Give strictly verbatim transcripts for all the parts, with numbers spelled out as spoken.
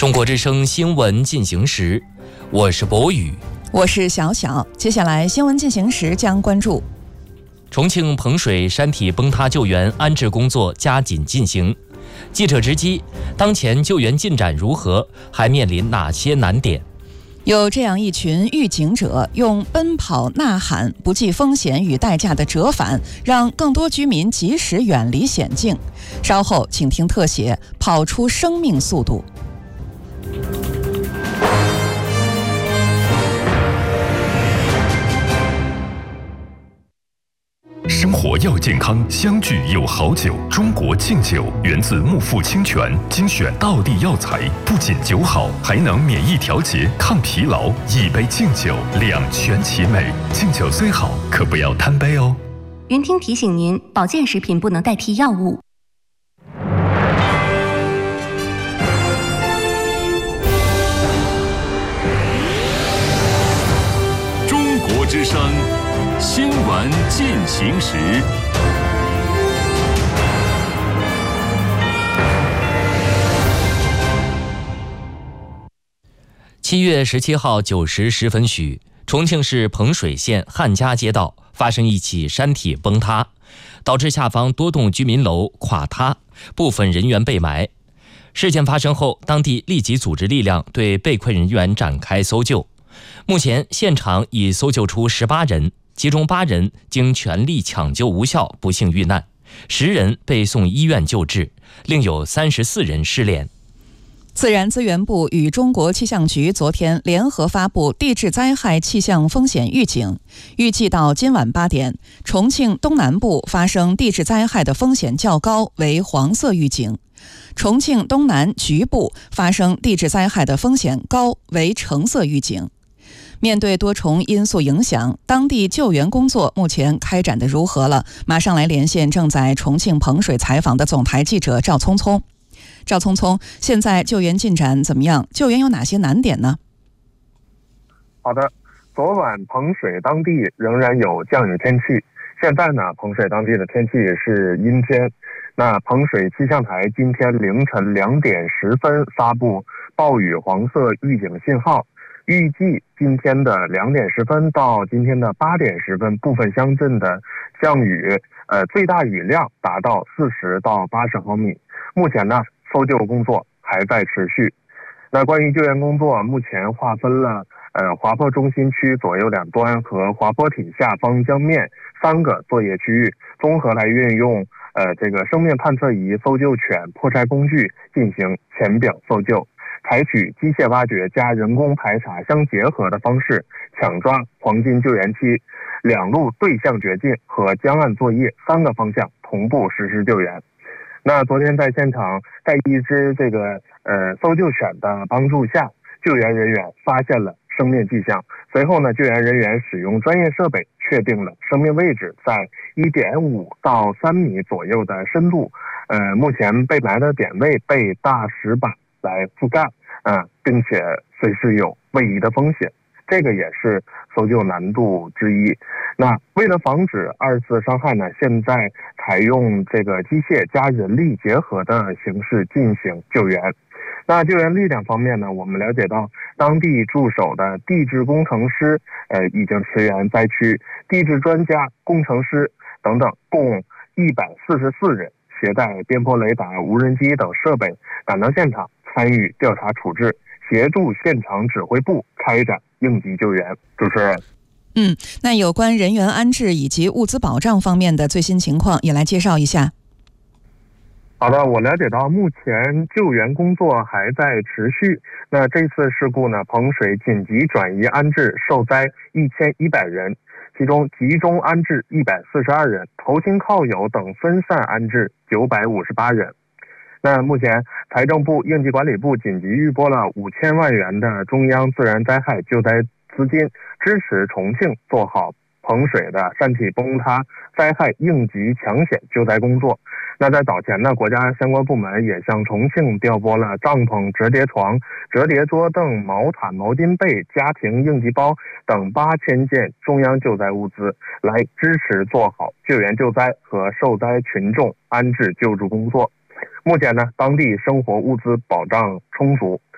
中国之声新闻进行时，我是博宇， 我是小小。接下来新闻进行时将关注重庆彭水山体崩塌救援安置工作加紧进行。记者直击，当前救援进展如何？还面临哪些难点？ 有这样一群预警者，用奔跑、呐喊、不计风险与代价的折返，让更多居民及时远离险境。稍后请听特写《跑出生命速度》。 生活要健康，相聚有好酒。中国敬酒源自木富清泉，精选道地药材，不仅酒好，还能免疫调节、抗疲劳。一杯敬酒，两全其美。敬酒虽好，可不要贪杯哦。 云听提醒您，保健食品不能代替药物。 中国之声新闻进行时， 七月十七号九时十分许，重庆市彭水县汉家街道发生一起山体崩塌，导致下方多栋居民楼垮塌，部分人员被埋。事件发生后，当地立即组织力量对被困人员展开搜救。目前现场已搜救出十八人，其中八人经全力抢救无效不幸遇难，十人被送医院救治，另有三十四人失联。 自然资源部与中国气象局昨天联合发布地质灾害气象风险预警，预计到今晚八点，重庆东南部发生地质灾害的风险较高，为黄色预警；重庆东南局部发生地质灾害的风险高，为橙色预警。面对多重因素影响，当地救援工作目前开展的如何了？马上来连线正在重庆彭水采访的总台记者赵聪聪。赵聪聪，现在救援进展怎么样？救援有哪些难点呢？ 好的，昨晚彭水当地仍然有降雨天气，现在呢，彭水当地的天气是阴天。那彭水气象台今天凌晨两点十分发布暴雨黄色预警信号。预计今天的两点十分到今天的八点十分，部分乡镇的降雨，呃，最大雨量达到四十到八十毫米。目前呢，搜救工作还在持续。那关于救援工作，目前划分了呃滑坡中心区左右两端和滑坡体下方江面三个作业区域，综合来运用呃这个生命探测仪、搜救犬、破拆工具进行浅表搜救。采取机械挖掘加人工排查相结合的方式，抢抓黄金救援期，两路对向掘进和江岸作业三个方向同步实施救援。那昨天在现场，在一只这个呃搜救犬的帮助下，救援人员发现了生命迹象。随后呢，救援人员使用专业设备确定了生命位置在 一点五到三米左右的深度。呃，目前被埋的点位被大石板来覆盖，嗯、呃，并且随时有位移的风险，这个也是搜救难度之一。那为了防止二次伤害呢，现在采用这个机械加人力结合的形式进行救援。那救援力量方面呢，我们了解到当地驻守的地质工程师呃已经驰援灾区，地质专家、工程师等等共一百四十四人，携带边坡雷达、无人机等设备赶到现场，参与调查处置，协助现场指挥部开展应急救援。主持人， 嗯，那有关人员安置以及物资保障方面的最新情况也来介绍一下。 好的，我了解到目前救援工作还在持续。那这次事故呢，彭水紧急转移安置受灾一千一百人，其中集中安置一百四十二人，投亲靠友等分散安置九百五十八人。那目前财政部应急管理部紧急预拨了五千万元的中央自然灾害救灾资金，支持重庆做好彭水的山体崩塌灾害应急抢险救灾工作。那在早前呢，国家相关部门也向重庆调拨了帐篷、折叠床、折叠桌凳、毛毯、毛巾被、家庭应急包等八千件中央救灾物资，来支持做好救援救灾和受灾群众安置救助工作。目前呢，当地生活物资保障充足。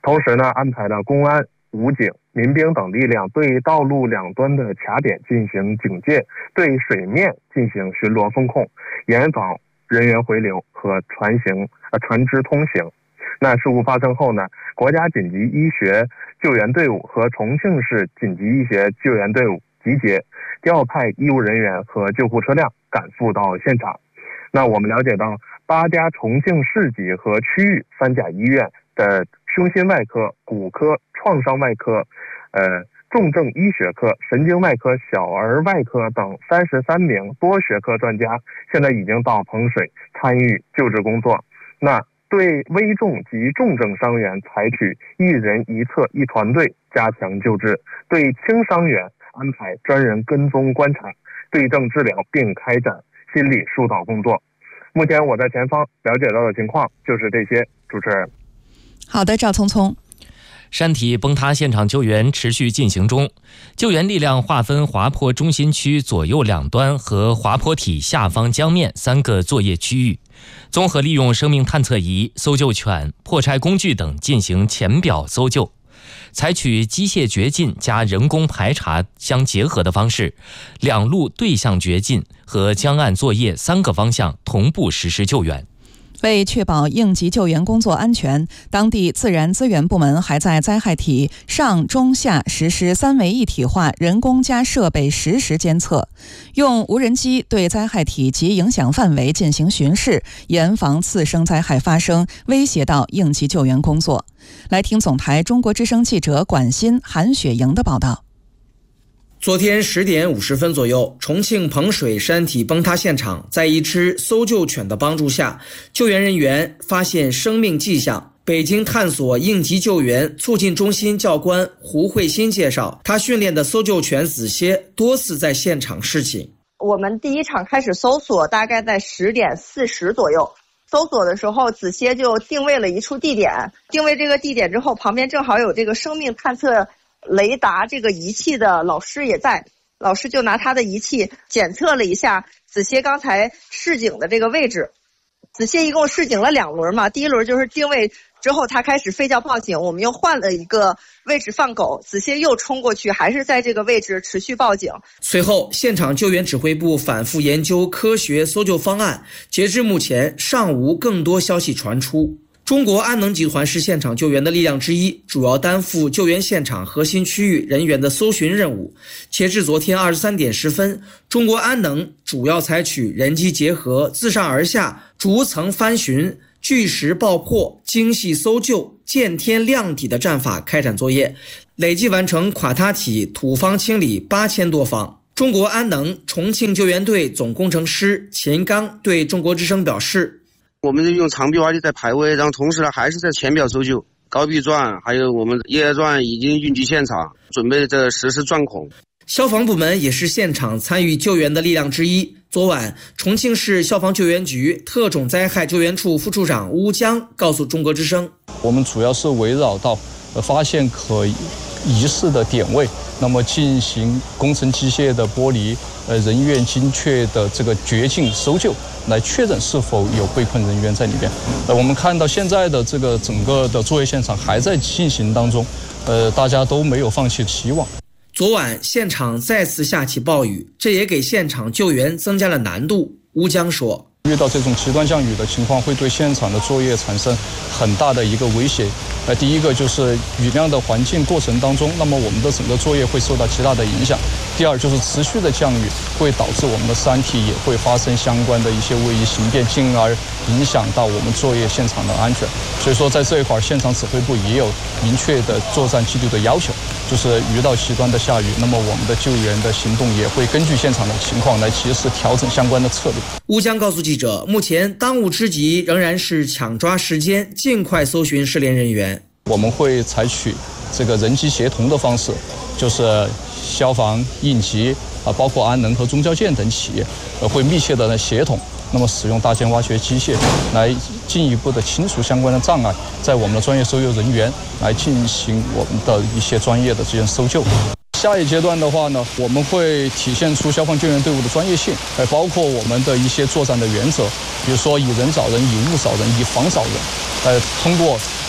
同时呢，安排了公安、武警、民兵等力量对道路两端的卡点进行警戒，对水面进行巡逻风控，严防人员回流和船行呃船只通行。那事故发生后呢，国家紧急医学救援队伍和重庆市紧急医学救援队伍集结，调派医务人员和救护车辆赶赴到现场。那我们了解到，八家重庆市级和区域三甲医院的胸心外科、骨科、创伤外科、呃重症医学科、神经外科、小儿外科等三十三名多学科专家，现在已经到彭水参与救治工作。那对危重及重症伤员采取一人一侧一团队加强救治，对轻伤员安排专人跟踪观察，对症治疗，并开展心理疏导工作。目前我在前方了解到的情况就是这些，主持人。 好的，赵聪聪。 山体崩塌现场救援持续进行中，救援力量划分滑坡中心区左右两端和滑坡体下方江面三个作业区域，综合利用生命探测仪、搜救犬、破拆工具等进行浅表搜救，采取机械掘进加人工排查相结合的方式，两路对向掘进和江岸作业三个方向同步实施救援。 为确保应急救援工作安全，当地自然资源部门还在灾害体上、中、下实施三维一体化人工加设备实时监测，用无人机对灾害体及影响范围进行巡视，严防次生灾害发生，威胁到应急救援工作。来听总台中国之声记者管欣、韩雪莹的报道。 昨天十点五十分左右，重庆彭水山体崩塌现场，在一只搜救犬的帮助下，救援人员发现生命迹象。北京探索应急救援促进中心教官胡慧欣介绍，他训练的搜救犬子歇多次在现场示警。 我们第一场开始搜索，大概在十点四十左右。搜索的时候，子歇就定位了一处地点，定位这个地点之后，旁边正好有这个生命探测雷达这个仪器的老师也在，老师就拿他的仪器检测了一下子歇刚才示警的这个位置。子歇一共示警了两轮嘛，第一轮就是定位之后他开始吠叫报警，我们又换了一个位置放狗，子歇又冲过去，还是在这个位置持续报警。 随后现场救援指挥部反复研究科学搜救方案，截至目前尚无更多消息传出。中国安能集团是现场救援的力量之一，主要担负救援现场核心区域人员的搜寻任务。截至昨天二十三点十分，中国安能主要采取人机结合、自上而下、逐层翻寻、巨石爆破、精细搜救、见天亮底的战法开展作业，累计完成垮塌体土方清理八千多方。中国安能重庆救援队总工程师秦刚对中国之声表示， 我们用长臂挖地在排位，然后同时呢还是在浅表搜救，高臂钻还有我们液压钻已经运抵现场，准备着实施钻孔。 消防部门也是现场参与救援的力量之一。昨晚，重庆市消防救援局特种灾害救援处副处长乌江告诉中国之声， 我们主要是围绕到发现可疑似的点位，那么进行工程机械的剥离，呃，人员精确的这个掘进搜救，来确认是否有被困人员在里边。呃，我们看到现在的这个整个的作业现场还在进行当中，呃，大家都没有放弃希望。 昨晚现场再次下起暴雨，这也给现场救援增加了难度。乌江说， 遇到这种极端降雨的情况，会对现场的作业产生很大的一个威胁。呃，第一个就是雨量的环境过程当中，那么我们的整个作业会受到极大的影响。第二就是持续的降雨会导致我们的山体也会发生相关的一些位移形变，进而影响到我们作业现场的安全。所以说在这一块，现场指挥部也有明确的作战纪律的要求，就是遇到极端的下雨，那么我们的救援的行动也会根据现场的情况来及时调整相关的策略。 乌江告诉记者，目前当务之急仍然是抢抓时间，尽快搜寻失联人员。 我们会采取这个人机协同的方式，就是消防、应急啊，包括安能和中交建等企业，呃，会密切的来协同，那么使用大件挖掘机械来进一步的清除相关的障碍，在我们的专业搜救人员来进行我们的一些专业的这些搜救。下一阶段的话呢，我们会体现出消防救援队伍的专业性，还包括我们的一些作战的原则，比如说以人找人，以物找人，以防找人，呃，通过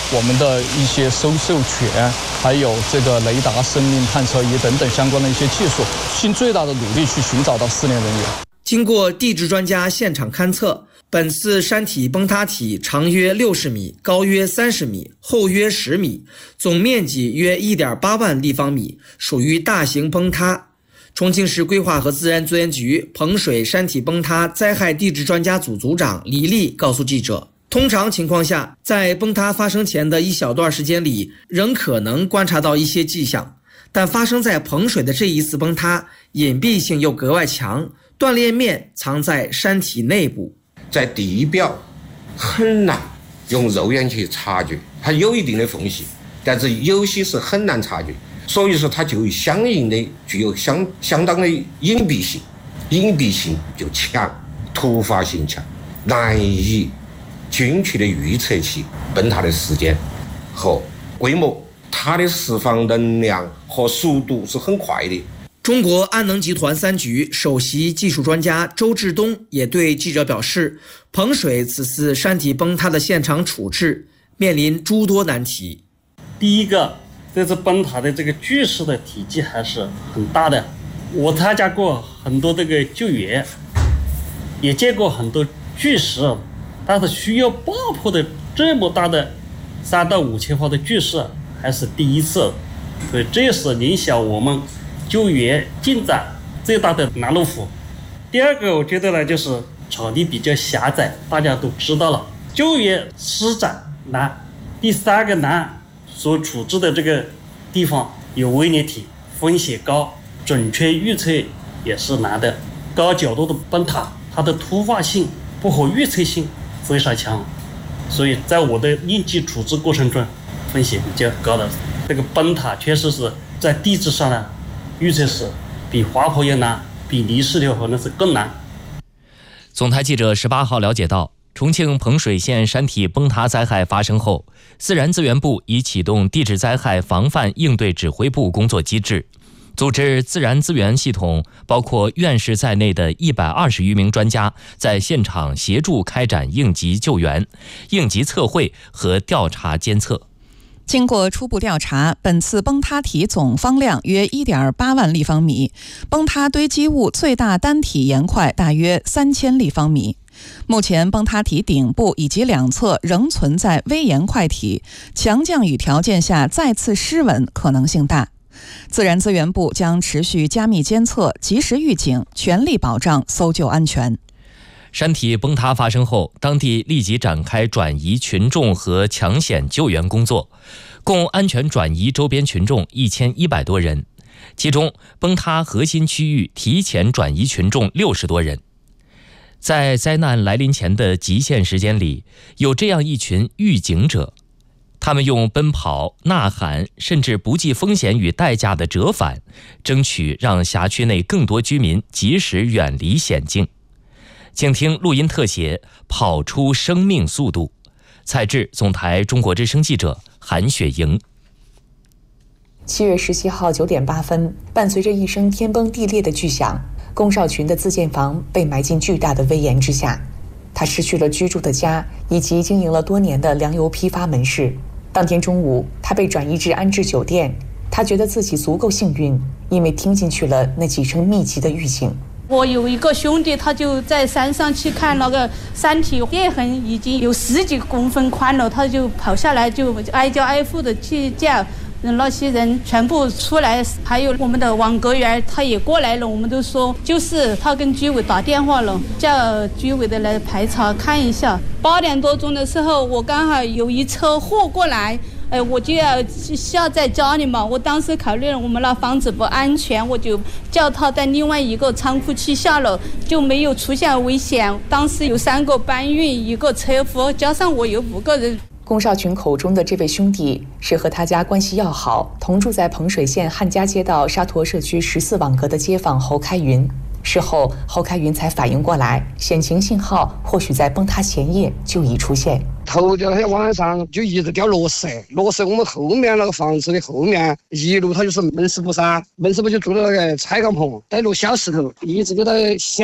我们的一些搜救犬，还有这个雷达、生命探测仪等等相关的一些技术，尽最大的努力去寻找到失联人员。 经过地质专家现场勘测，本次山体崩塌体长约六十米，高约三十米，厚约十米，总面积约 一点八万立方米，属于大型崩塌。重庆市规划和自然资源局彭水山体崩塌灾害地质专家组组长李丽告诉记者，通常情况下，在崩塌发生前的一小段时间里，仍可能观察到一些迹象，但发生在彭水的这一次崩塌，隐蔽性又格外强，断裂面藏在山体内部。 在地表很难用肉眼去察觉，它有一定的缝隙，但是有些是很难察觉，所以说它就相应的具有相相当的隐蔽性，隐蔽性就强，突发性强，难以精确的预测其崩塌的时间和规模，它的释放能量和速度是很快的。 中国安能集团三局首席技术专家周志东也对记者表示，彭水此次山体崩塌的现场处置面临诸多难题。 第一个，这次崩塌的这个巨石的体积还是很大的，我参加过很多这个救援，也见过很多巨石，但是需要爆破的这么大的三到五千方的巨石还是第一次，所以这是影响我们救援进展最大的拦路虎。第二个，我觉得呢，就是场地比较狭窄，大家都知道了，救援施展难。第三个难，所处置的这个地方有微粒体，风险高，准确预测也是难的。高角度的崩塌，它的突发性、不可预测性非常强，所以在我的应急处置过程中，风险比较高的。这个崩塌确实是在地质上呢，预测是比滑坡也难，比泥石流可能是更难。 总台记者十八号了解到，重庆彭水县山体崩塌灾害发生后，自然资源部已启动地质灾害防范应对指挥部工作机制，组织自然资源系统包括院士在内的一百二十余名专家在现场协助开展应急救援、应急测绘和调查监测。 经过初步调查，本次崩塌体总方量约 一点八万立方米，崩塌堆积物最大单体岩块大约三千立方米。目前崩塌体顶部以及两侧仍存在微岩块体，强降雨条件下再次失稳可能性大。自然资源部将持续加密监测，及时预警，全力保障搜救安全。 山体崩塌发生后，当地立即展开转移群众和抢险救援工作，共安全转移周边群众一千一百多人，其中崩塌核心区域提前转移群众六十多人。在灾难来临前的极限时间里，有这样一群预警者，他们用奔跑、呐喊，甚至不计风险与代价的折返，争取让辖区内更多居民及时远离险境。请听录音特写《跑出生命速度》，采制总台中国之声记者韩雪莹。 七月十七号九点八分，伴随着一声天崩地裂的巨响，龚少群的自建房被埋进巨大的危岩之下，他失去了居住的家以及经营了多年的粮油批发门市。当天中午，他被转移至安置酒店。他觉得自己足够幸运，因为听进去了那几声密集的预警。 我有一个兄弟，他就在山上去看那个山体裂痕已经有十几公分宽了，他就跑下来，就挨家挨户的去叫那些人全部出来，还有我们的网格员他也过来了，我们都说就是他跟居委打电话了，叫居委的来排查看一下。八点多钟的时候，我刚好有一车货过来，哎，我就要下在家里嘛。我当时考虑了我们那房子不安全，我就叫他在另外一个仓库去下了，就没有出现危险。当时有三个搬运，一个车夫，加上我有五个人。 龚少群口中的这位兄弟是和他家关系要好，同住在彭水县汉家街道沙坨社区十四网格的街坊侯开云。事后，侯开云才反应过来，险情信号或许在崩塌前夜就已出现。 头天晚上就一直掉落石，落石我们后面那个房子的后面一路它就是门市部噻，门市部就住在那个彩岗棚，带落小石头，一直就在响，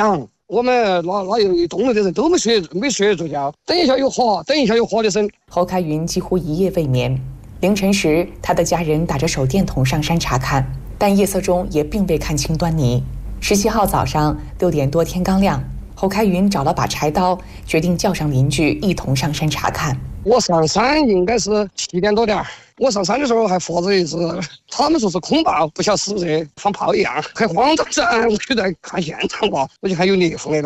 我们那那有一栋楼的人都没睡没睡着觉，等一下又滑，等一下又滑的声。 侯开云几乎一夜未眠。凌晨时，他的家人打着手电筒上山查看，但夜色中也并未看清端倪。十七号早上六点多，天刚亮，侯开云找了把柴刀，决定叫上邻居一同上山查看。 我上山应该是七点多点儿，我上山的时候还发着一只，他们说是空爆，不晓得是不是放炮一样，很慌张张，我就在看现场吧，我就看有裂缝的了。